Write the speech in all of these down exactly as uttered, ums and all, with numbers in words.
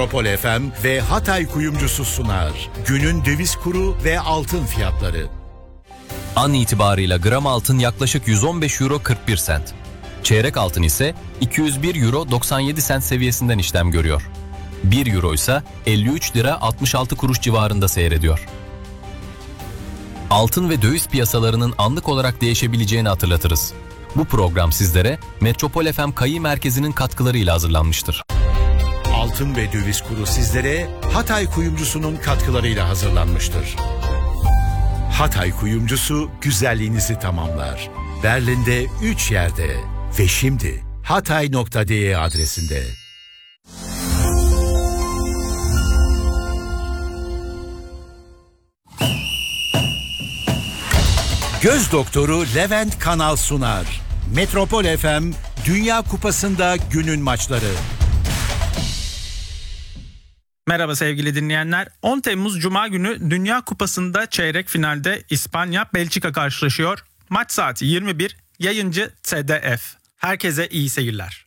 Metropol F M ve Hatay Kuyumcusu sunar. Günün döviz kuru ve altın fiyatları. An itibarıyla gram altın yaklaşık yüz on beş euro kırk bir sent. Çeyrek altın ise iki yüz bir euro doksan yedi sent seviyesinden işlem görüyor. bir euro ise elli üç lira altmış altı kuruş civarında seyrediyor. Altın ve döviz piyasalarının anlık olarak değişebileceğini hatırlatırız. Bu program sizlere Metropol F M Kayı Merkezi'nin katkılarıyla hazırlanmıştır. Altın ve döviz kuru sizlere Hatay Kuyumcusu'nun katkılarıyla hazırlanmıştır. Hatay Kuyumcusu güzelliğinizi tamamlar. Berlin'de üç yerde ve şimdi hatay nokta de adresinde. Göz doktoru Levent Kanal sunar. Metropol F M Dünya Kupası'nda günün maçları. Merhaba sevgili dinleyenler. on Temmuz Cuma günü Dünya Kupası'nda çeyrek finalde İspanya Belçika karşılaşıyor. Maç saati yirmi bir, yayıncı T D F. Herkese iyi seyirler.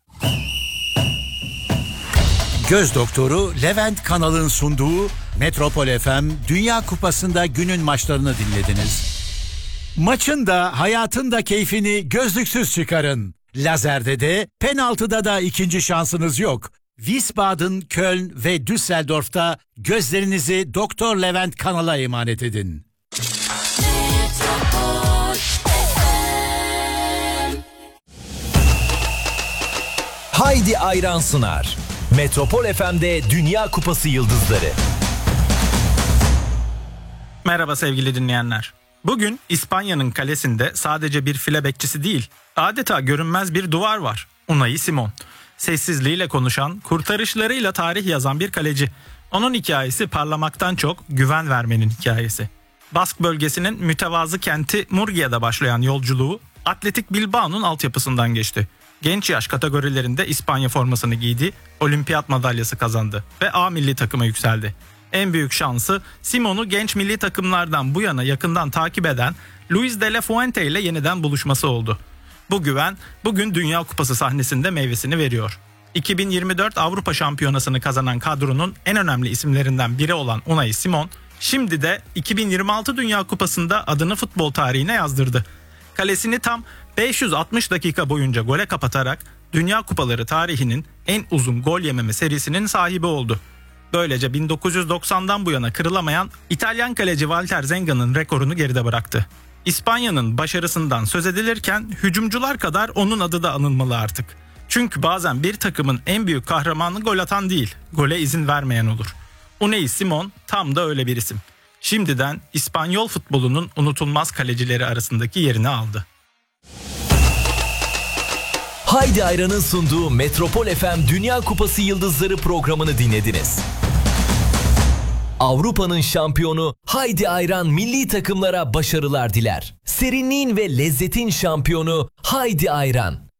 Göz doktoru Levent Kanal'ın sunduğu Metropol F M Dünya Kupası'nda günün maçlarını dinlediniz. Maçın da hayatın da keyfini gözlüksüz çıkarın. Lazerde de penaltıda da ikinci şansınız yok. Wiesbaden, Köln ve Düsseldorf'ta gözlerinizi Doktor Levent Kanal'a emanet edin. Haydi Ayran sunar. Metropol F M'de Dünya Kupası yıldızları. Merhaba sevgili dinleyenler. Bugün İspanya'nın kalesinde sadece bir file bekçisi değil, adeta görünmez bir duvar var. Unai Simon. Sessizliğiyle konuşan, kurtarışlarıyla tarih yazan bir kaleci. Onun hikayesi parlamaktan çok güven vermenin hikayesi. Bask bölgesinin mütevazı kenti Murgia'da başlayan yolculuğu Atletik Bilbao'nun altyapısından geçti. Genç yaş kategorilerinde İspanya formasını giydi, olimpiyat madalyası kazandı ve A milli takıma yükseldi. En büyük şansı Simon'u genç milli takımlardan bu yana yakından takip eden Luis de la Fuente ile yeniden buluşması oldu. Bu güven bugün Dünya Kupası sahnesinde meyvesini veriyor. iki bin yirmi dört Avrupa Şampiyonası'nı kazanan kadronun en önemli isimlerinden biri olan Unai Simon, şimdi de iki bin yirmi altı Dünya Kupası'nda adını futbol tarihine yazdırdı. Kalesini tam beş yüz altmış dakika boyunca gole kapatarak Dünya Kupaları tarihinin en uzun gol yememe serisinin sahibi oldu. Böylece bin dokuz yüz doksandan bu yana kırılamayan İtalyan kaleci Walter Zenga'nın rekorunu geride bıraktı. İspanya'nın başarısından söz edilirken hücumcular kadar onun adı da anılmalı artık. Çünkü bazen bir takımın en büyük kahramanı gol atan değil, gole izin vermeyen olur. Unai Simon tam da öyle bir isim. Şimdiden İspanyol futbolunun unutulmaz kalecileri arasındaki yerini aldı. Haydi Ayran'ın sunduğu Metropol F M Dünya Kupası Yıldızları programını dinlediniz. Avrupa'nın şampiyonu Haydi Ayran milli takımlara başarılar diler. Serinliğin ve lezzetin şampiyonu Haydi Ayran.